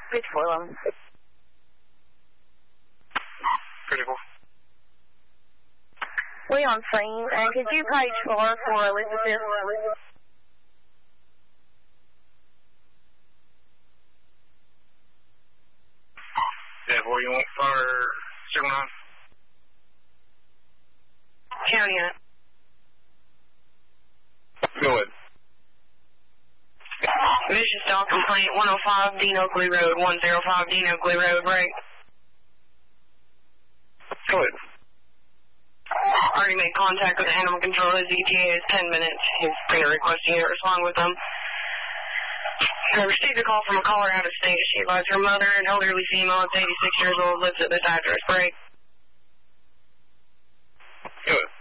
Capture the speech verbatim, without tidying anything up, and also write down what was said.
fifty-four eleven. Critical. We on scene, and could you page four for Elizabeth? Yeah, boy, you want for zero nine? County it. Go ahead. Mission stall complaint, one oh five Dean Oakley Road, one oh five Dean Oakley Road, break. Go ahead. Already made contact with animal control. His E T A is ten minutes. He's going to request a unit respond with them. I received a call from a caller out of state. She advised her mother, an elderly female, that's eighty-six years old, lives at this address. Break. Good.